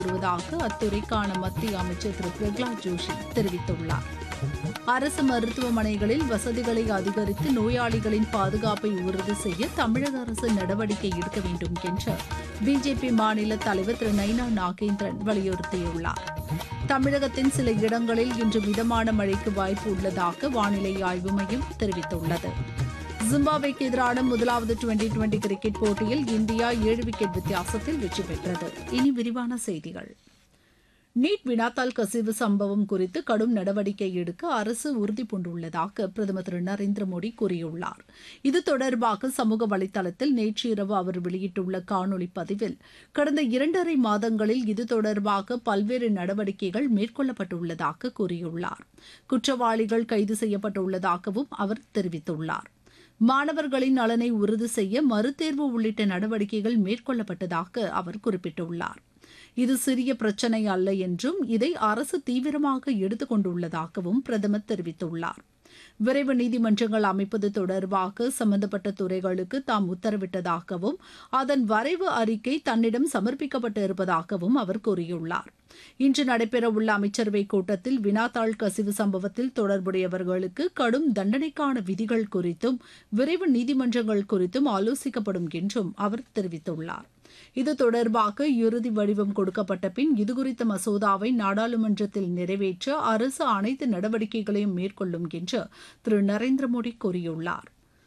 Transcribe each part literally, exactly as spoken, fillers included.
வருவதாக அத்துறைக்கான மத்திய அமைச்சர் திரு பிரகலாத் ஜோஷி தெரிவித்துள்ளார். அரசு மருத்துவமனைகளில் வசதிகளை அதிகரித்து நோயாளிகளின் பாதுகாப்பை உறுதி செய்ய தமிழக அரசு நடவடிக்கை எடுக்க வேண்டும் என்று பிஜேபி மாநில தலைவர் திரு நைனா நாகேந்திரன் வலியுறுத்தியுள்ளார். தமிழகத்தின் சில இடங்களில் இன்று மிதமான மழைக்கு வாய்ப்பு உள்ளதாக வானிலை ஆய்வு மையம் தெரிவித்துள்ளது. ஜிம்பாப்வேக்கு எதிரான முதலாவது டுவெண்டி டுவெண்டி கிரிக்கெட் போட்டியில் இந்தியா ஏழு விக்கெட் வித்தியாசத்தில் வெற்றி பெற்றது. இனி விரிவான செய்திகள். நீட் வினாத்தாள் கசிவு சம்பவம் குறித்து கடும் நடவடிக்கை எடுக்க அரசு உறுதிபூண்டுள்ளதாக பிரதமர் திரு நரேந்திர மோடி கூறியுள்ளார். இது தொடர்பாக சமூக வலைதளத்தில் நேற்று இரவு அவர் வெளியிட்டுள்ள காணொலி பதிவில், கடந்த இரண்டரை மாதங்களில் இது தொடர்பாக பல்வேறு நடவடிக்கைகள் மேற்கொள்ளப்பட்டுள்ளதாக கூறியுள்ளார். குற்றவாளிகள் கைது செய்யப்பட்டுள்ளதாகவும் அவர் தெரிவித்துள்ளார். மாணவர்களின் நலனை உறுதி செய்ய மறுதேர்வு உள்ளிட்ட நடவடிக்கைகள் மேற்கொள்ளப்பட்டதாக அவர் குறிப்பிட்டுள்ளார். இது சிறிய பிரச்சினை அல்ல என்றும் இதை அரசு தீவிரமாக எடுத்துக் கொண்டுள்ளதாகவும் பிரதமர் தெரிவித்துள்ளார். விரைவு நீதிமன்றங்கள் அமைப்பது தொடர்பாக சம்பந்தப்பட்ட துறைகளுக்கு தாம் உத்தரவிட்டதாகவும் அதன் வரைவு அறிக்கை தன்னிடம் சமர்ப்பிக்கப்பட்டு இருப்பதாகவும் அவர் கூறியுள்ளார். இன்று நடைபெறவுள்ள அமைச்சரவைக் கூட்டத்தில் வினாத்தாள் கசிவு சம்பவத்தில் தொடர்புடையவர்களுக்கு கடும் தண்டனைக்கான விதிகள் குறித்தும் விரைவு நீதிமன்றங்கள் குறித்தும் ஆலோசிக்கப்படும் என்றும் அவர் தெரிவித்துள்ளார். இது தொடர்பாக இறுதி வடிவம் கொடுக்கப்பட்ட பின் இதுகுறித்த மசோதாவை நாடாளுமன்றத்தில் நிறைவேற்ற அரசு அனைத்து நடவடிக்கைகளையும் மேற்கொள்ளும் என்று திரு நரேந்திர மோடி கூறியுள்ளார்.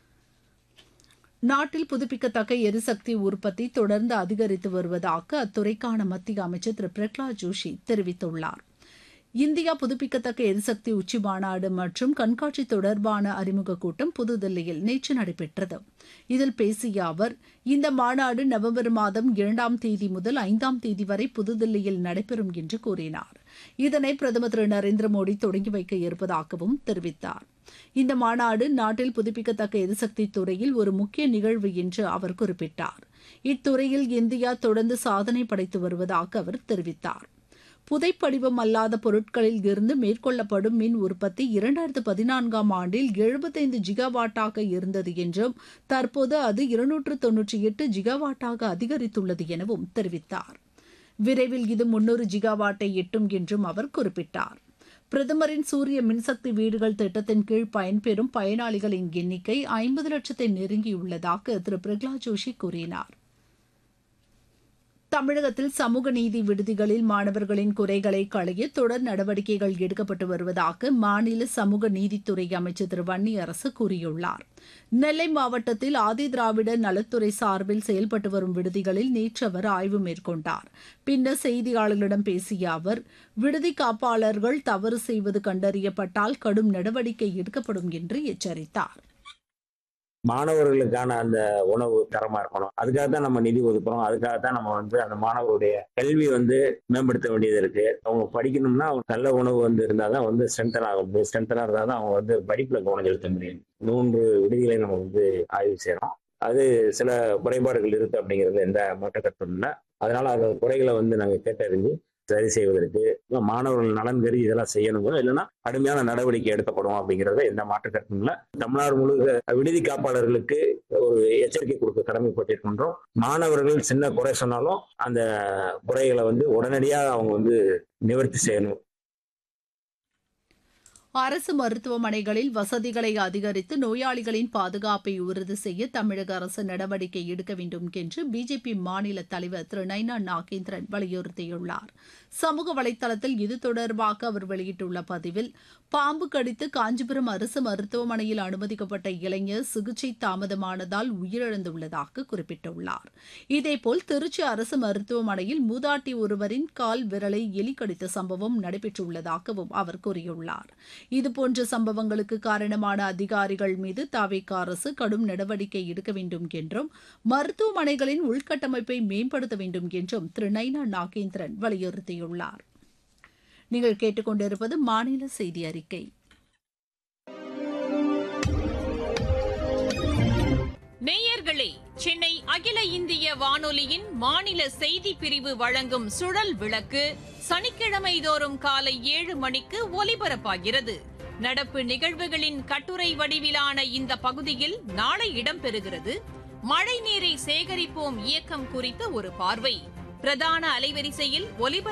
நாட்டில் புதுப்பிக்கத்தக்க எரிசக்தி உற்பத்தி தொடர்ந்து அதிகரித்து வருவதாக அத்துறைக்கான மத்திய அமைச்சர் திரு பிரகலாத் ஜோஷி தெரிவித்துள்ளார். இந்தியா புதுப்பிக்கத்தக்க எரிசக்தி உச்சி மாநாடு மற்றும் கண்காட்சி தொடர்பான அறிமுக கூட்டம் புதுதில்லியில் நேற்று நடைபெற்றது. இதில் பேசிய அவர், இந்த மாநாடு நவம்பர் மாதம் இரண்டாம் தேதி முதல் ஐந்தாம் தேதி வரை புதுதில்லியில் நடைபெறும் என்று கூறினார். இதனை பிரதமர் திரு நரேந்திர மோடி தொடங்கி வைக்க இருப்பதாகவும் தெரிவித்தார். இந்த மாநாடு நாட்டில் புதுப்பிக்கத்தக்க எரிசக்தி துறையில் ஒரு முக்கிய நிகழ்வு என்று அவர் குறிப்பிட்டார். இத்துறையில் இந்தியா தொடர்ந்து சாதனை படைத்து வருவதாக அவர் தெரிவித்தார். புதைப்படிவம் அல்லாத பொருட்களில் இருந்து மேற்கொள்ளப்படும் மின் உற்பத்தி இரண்டாயிரத்து பதினான்காம் ஆண்டில் எழுபத்தைந்து ஜிகாவாட்டாக இருந்தது என்றும் தற்போது அது இருநூற்று தொன்னூற்றி எட்டு ஜிகாவாட்டாக அதிகரித்துள்ளது எனவும் தெரிவித்தார். விரைவில் இது முன்னூறு ஜிகாவாட்டை எட்டும் என்றும் அவர் குறிப்பிட்டார். பிரதமரின் சூரிய மின்சக்தி வீடுகள் திட்டத்தின் கீழ் பயன்பெறும் பயனாளிகளின் எண்ணிக்கை ஐம்பது லட்சத்தை நெருங்கியுள்ளதாக திரு பிரகலாத் ஜோஷி கூறினார். தமிழகத்தில் சமூக நீதி விடுதிகளில் மாணவர்களின் குறைகளை களைய தொடர் நடவடிக்கைகள் எடுக்கப்பட்டு வருவதாக மாநில சமூக நீதித்துறை அமைச்சர் திரு வன்னியரசு கூறியுள்ளார். நெல்லை மாவட்டத்தில் ஆதிதிராவிடர் நலத்துறை சார்பில் செயல்பட்டு வரும் விடுதிகளில் நேற்று அவர் ஆய்வு மேற்கொண்டார். பின்னர் செய்தியாளர்களிடம் பேசிய அவர், விடுதி காப்பாளர்கள் தவறு செய்வது கண்டறியப்பட்டால் கடும் நடவடிக்கை எடுக்கப்படும் என்று எச்சரித்தார். மாணவர்களுக்கான அந்த உணவு தரமா இருக்கணும். அதுக்காக தான் நம்ம நிதி ஒதுக்குறோம். அதுக்காக தான் நம்ம வந்து அந்த மாணவருடைய கல்வி வந்து மேம்படுத்த வேண்டியது இருக்கு. அவங்க படிக்கணும்னா அவங்க நல்ல உணவு வந்து இருந்தாதான் வந்து ஸ்ட்ரென்தன் ஆக முடியும். ஸ்ட்ரென்தனா இருந்தாதான் அவங்க வந்து படிப்புல கவனம் செலுத்த முடியும். மூன்று விடுதிகளை நம்ம வந்து ஆய்வு செய்யறோம். அது சில குறைபாடுகள் இருக்கு அப்படிங்கிறது எந்த மாற்ற கருத்தும் இல்லை. அதனால அந்த குறைகளை வந்து நாங்க கேட்டறிஞ்சு சரி செய்வதற்கு மாணவர்கள் நலன் கருதி இதெல்லாம் செய்யணுங்க, இல்லைன்னா கடுமையான நடவடிக்கை எடுக்கப்படும் அப்படிங்கிறத எந்த மாற்று கருத்தும் இல்லை. தமிழ்நாடு முழுக்க விடுதி காப்பாளர்களுக்கு ஒரு எச்சரிக்கை கொடுக்க கடமைப்பட்டிருக்கின்றோம். மாணவர்கள் சின்ன குறை சொன்னாலும் அந்த குறைகளை வந்து உடனடியாக அவங்க வந்து நிவர்த்தி செய்யணும். அரசு மருத்துவமனைகளில் வசதிகளை அதிகரித்து நோயாளிகளின் பாதுகாப்பை உறுதி செய்ய தமிழக அரசு நடவடிக்கை எடுக்க வேண்டும் என்று பிஜேபி மாநில தலைவர் திரு நைனா நாகேந்திரன் வலியுறுத்தியுள்ளார். சமூக வலைதளத்தில் இது தொடர்பாக அவர் வெளியிட்டுள்ள பதிவில், பாம்பு கடித்து காஞ்சிபுரம் அரசு மருத்துவமனையில் அனுமதிக்கப்பட்ட இளைஞர் சிகிச்சை தாமதமானதால் உயிரிழந்துள்ளதாக குறிப்பிட்டுள்ளார். இதேபோல் திருச்சி அரசு மருத்துவமனையில் மூதாட்டி ஒருவரின் கால் விரலை எலி கடித்த சம்பவம் நடைபெற்றுள்ளதாகவும் அவர் கூறியுள்ளார். இதுபோன்ற சம்பவங்களுக்கு காரணமான அதிகாரிகள் மீது தவிக அரசு கடும் நடவடிக்கை எடுக்க வேண்டும் என்றும் மருத்துவமனைகளின் உள்கட்டமைப்பை மேம்படுத்த வேண்டும் என்றும் திரு நைனா நாகேந்திரன் வலியுறுத்தியுள்ளார். நீங்கள் கேட்டுக்கொண்டிருப்பது மாநில செய்தி அறிக்கை. நேயர்களே, சென்னை அகில இந்திய வானொலியின் மாநில செய்தி பிரிவு வழங்கும் சுழல் விளக்கு சனிக்கிழமை தோறும் காலை ஏழு மணிக்கு ஒலிபரப்பாகிறது. நடப்பு நிகழ்வுகளின் கட்டுரை வடிவிலான இந்த பகுதியில் நாளை இடம்பெறுகிறது. மழை நீரை சேகரிப்போம் இயக்கம் குறித்த ஒரு பார்வை. பிரதான அலைவரிசையில் ஒலிபரப்பு